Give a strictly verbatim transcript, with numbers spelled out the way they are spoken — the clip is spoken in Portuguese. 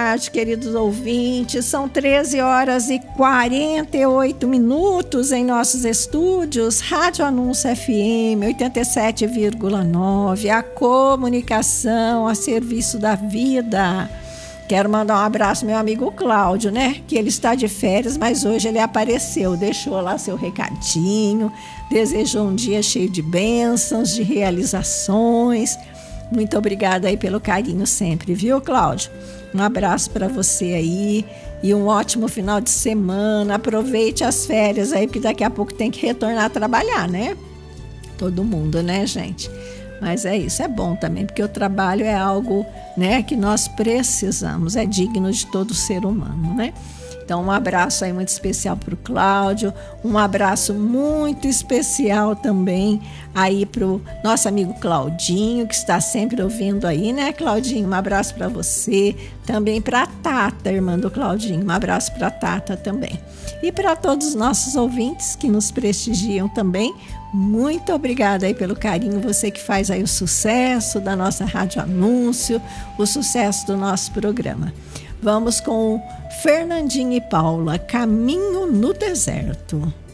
tarde, queridos ouvintes. São treze horas e quarenta e oito minutos em nossos estúdios. Rádio Anúncio F M oitenta e sete vírgula nove, a comunicação a serviço da vida. Quero mandar um abraço ao meu amigo Cláudio, né? Que ele está de férias, mas hoje ele apareceu, deixou lá seu recadinho, desejou um dia cheio de bênçãos, de realizações. Muito obrigada aí pelo carinho sempre, viu, Cláudio? Um abraço para você aí e um ótimo final de semana. Aproveite as férias aí, porque daqui a pouco tem que retornar a trabalhar, né? Todo mundo, né, gente? Mas é isso, é bom também, porque o trabalho é algo, né, que nós precisamos, é digno de todo ser humano, né? Então, um abraço aí muito especial para o Cláudio, um abraço muito especial também aí para o nosso amigo Claudinho, que está sempre ouvindo aí, né, Claudinho? Um abraço para você, também para a Tata, irmã do Claudinho, um abraço para a Tata também. E para todos os nossos ouvintes que nos prestigiam também, muito obrigada aí pelo carinho, você que faz aí o sucesso da nossa Rádio Anúncio, o sucesso do nosso programa. Vamos com Fernandinho e Paula, Caminho no Deserto.